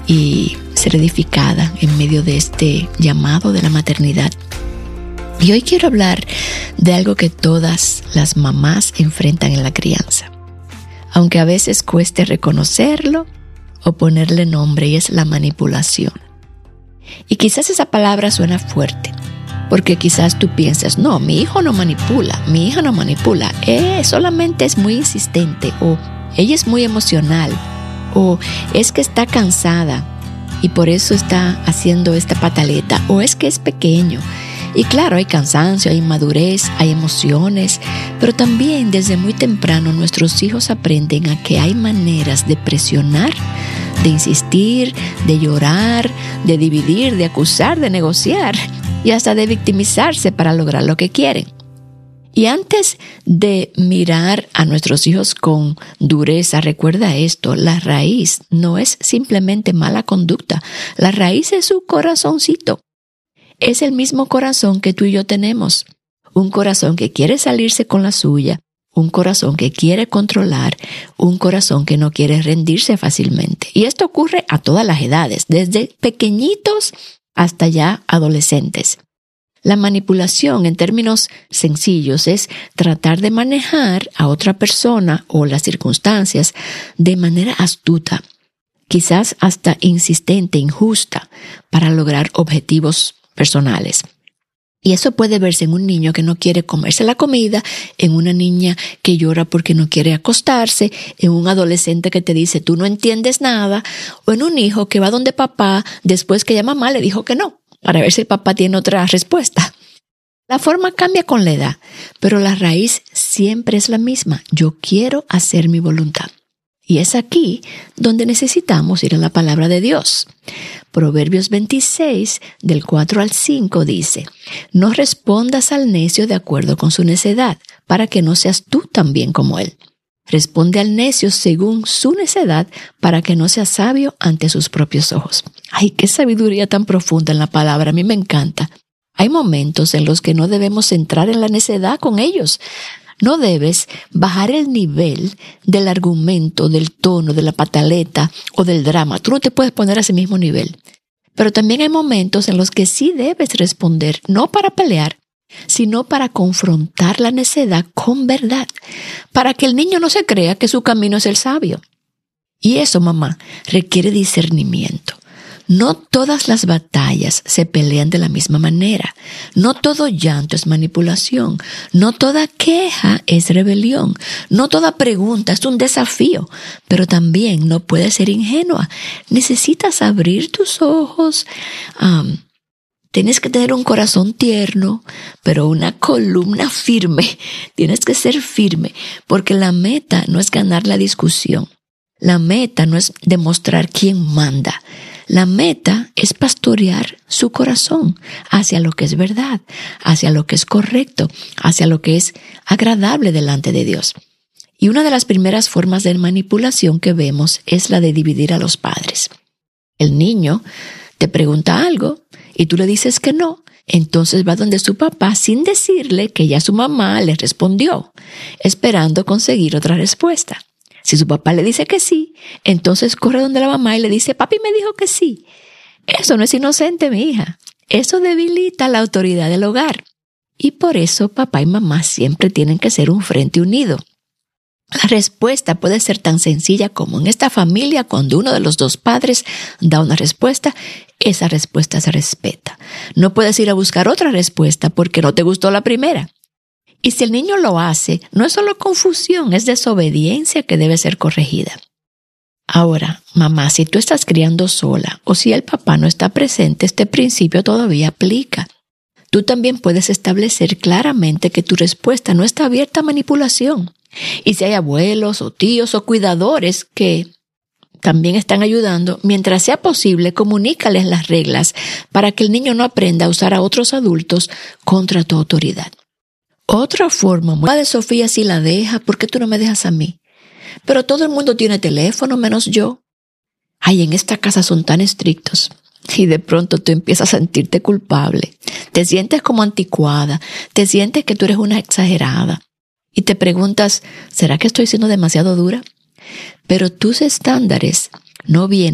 y ser edificada en medio de este llamado de la maternidad. Y hoy quiero hablar de algo que todas las mamás enfrentan en la crianza, aunque a veces cueste reconocerlo o ponerle nombre, y es la manipulación. Y quizás esa palabra suena fuerte, porque quizás tú piensas, no, mi hijo no manipula, mi hija no manipula, solamente es muy insistente, o ella es muy emocional, o es que está cansada y por eso está haciendo esta pataleta, o es que es pequeño. Y claro, hay cansancio, hay inmadurez, hay emociones, pero también desde muy temprano nuestros hijos aprenden a que hay maneras de presionar, de insistir, de llorar, de dividir, de acusar, de negociar y hasta de victimizarse para lograr lo que quieren. Y antes de mirar a nuestros hijos con dureza, recuerda esto: la raíz no es simplemente mala conducta, la raíz es su corazoncito. Es el mismo corazón que tú y yo tenemos, un corazón que quiere salirse con la suya, un corazón que quiere controlar, un corazón que no quiere rendirse fácilmente. Y esto ocurre a todas las edades, desde pequeñitos hasta ya adolescentes. La manipulación, en términos sencillos, es tratar de manejar a otra persona o las circunstancias de manera astuta, quizás hasta insistente, injusta, para lograr objetivos personales. Y eso puede verse en un niño que no quiere comerse la comida, en una niña que llora porque no quiere acostarse, en un adolescente que te dice tú no entiendes nada, o en un hijo que va donde papá después que ya mamá le dijo que no, para ver si el papá tiene otra respuesta. La forma cambia con la edad, pero la raíz siempre es la misma: yo quiero hacer mi voluntad. Y es aquí donde necesitamos ir a la palabra de Dios. Proverbios 26, del 4 al 5 dice: no respondas al necio de acuerdo con su necedad, para que no seas tú también como él. Responde al necio según su necedad, para que no seas sabio ante sus propios ojos. ¡Ay, qué sabiduría tan profunda en la palabra! A mí me encanta. Hay momentos en los que no debemos entrar en la necedad con ellos. No debes bajar el nivel del argumento, del tono, de la pataleta o del drama. Tú no te puedes poner a ese mismo nivel. Pero también hay momentos en los que sí debes responder, no para pelear, sino para confrontar la necedad con verdad, para que el niño no se crea que su camino es el sabio. Y eso, mamá, requiere discernimiento. No todas las batallas se pelean de la misma manera. No todo llanto es manipulación. No toda queja es rebelión. No toda pregunta es un desafío. Pero también no puedes ser ingenua. Necesitas abrir tus ojos. Tienes que tener un corazón tierno, pero una columna firme. Tienes que ser firme, porque la meta no es ganar la discusión. La meta no es demostrar quién manda. La meta es pastorear su corazón hacia lo que es verdad, hacia lo que es correcto, hacia lo que es agradable delante de Dios. Y una de las primeras formas de manipulación que vemos es la de dividir a los padres. El niño te pregunta algo y tú le dices que no, entonces va donde su papá sin decirle que ya su mamá le respondió, esperando conseguir otra respuesta. Si su papá le dice que sí, entonces corre donde la mamá y le dice, papi me dijo que sí. Eso no es inocente, mi hija. Eso debilita la autoridad del hogar. Y por eso papá y mamá siempre tienen que ser un frente unido. La respuesta puede ser tan sencilla como: en esta familia, cuando uno de los dos padres da una respuesta, esa respuesta se respeta. No puedes ir a buscar otra respuesta porque no te gustó la primera. Y si el niño lo hace, no es solo confusión, es desobediencia que debe ser corregida. Ahora, mamá, si tú estás criando sola o si el papá no está presente, este principio todavía aplica. Tú también puedes establecer claramente que tu respuesta no está abierta a manipulación. Y si hay abuelos o tíos o cuidadores que también están ayudando, mientras sea posible, comunícales las reglas para que el niño no aprenda a usar a otros adultos contra tu autoridad. Otra forma, de Sofía sí la deja, ¿por qué tú no me dejas a mí? Pero todo el mundo tiene teléfono menos yo. Ay, en esta casa son tan estrictos. Y de pronto tú empiezas a sentirte culpable. Te sientes como anticuada. Te sientes que tú eres una exagerada. Y te preguntas, ¿será que estoy siendo demasiado dura? Pero tus estándares no vienen